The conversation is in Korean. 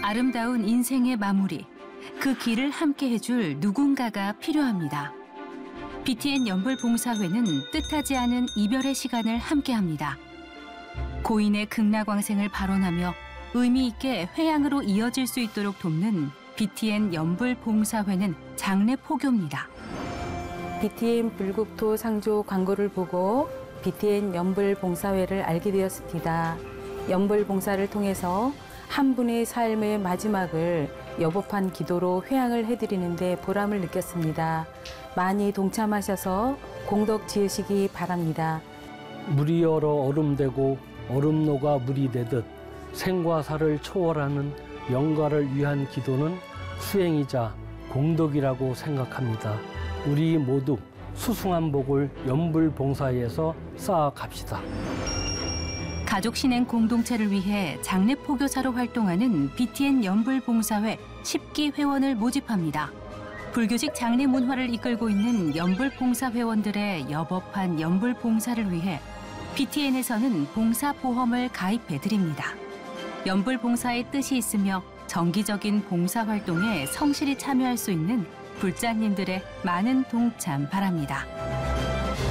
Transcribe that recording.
아름다운 인생의 마무리, 그 길을 함께 해줄 누군가가 필요합니다. BTN 연불봉사회는 뜻하지 않은 이별의 시간을 함께합니다. 고인의 극락광생을 발언하며 의미 있게 회양으로 이어질 수 있도록 돕는 BTN 연불봉사회는 장례 포교입니다. BTN 불국토 상조 광고를 보고 BTN 연불봉사회를 알게 되었습니다. 연불봉사를 통해서 한 분의 삶의 마지막을 여법한 기도로 회양을 해드리는데 보람을 느꼈습니다. 많이 동참하셔서 공덕 지으시기 바랍니다. 물이 얼어 얼음되고 얼음노가 물이 되듯 생과 사를 초월하는 영가를 위한 기도는 수행이자 공덕이라고 생각합니다. 우리 모두 수승한 복을 연불봉사회에서 쌓아갑시다. 가족 신행 공동체를 위해 장례 포교사로 활동하는 BTN 연불봉사회 10기 회원을 모집합니다. 불교식 장례 문화를 이끌고 있는 연불봉사 회원들의 여법한 연불봉사를 위해 BTN에서는 봉사보험을 가입해드립니다. 연불봉사의 뜻이 있으며 정기적인 봉사활동에 성실히 참여할 수 있는 불자님들의 많은 동참 바랍니다.